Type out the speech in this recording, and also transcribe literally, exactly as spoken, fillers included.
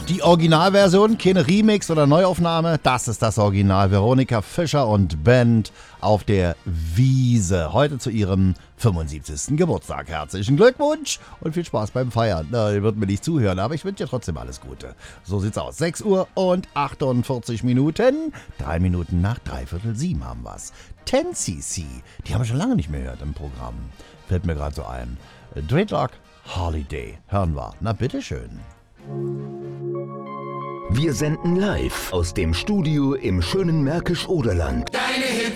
Die Originalversion, keine Remix oder Neuaufnahme, das ist das Original. Veronika Fischer und Band auf der Wiese. Heute zu ihrem fünfundsiebzigsten Geburtstag. Herzlichen Glückwunsch und viel Spaß beim Feiern. Na, ihr würdet mir nicht zuhören, aber ich wünsche dir trotzdem alles Gute. So sieht's aus. sechs Uhr und achtundvierzig Minuten. Drei Minuten nach dreiviertel sieben haben wir's. zehn C C, die haben wir schon lange nicht mehr gehört im Programm. Fällt mir gerade so ein. Dreadlock Holiday. Hören wir. Na, bitteschön. Wir senden live aus dem Studio im schönen Märkisch-Oderland. Deine Hits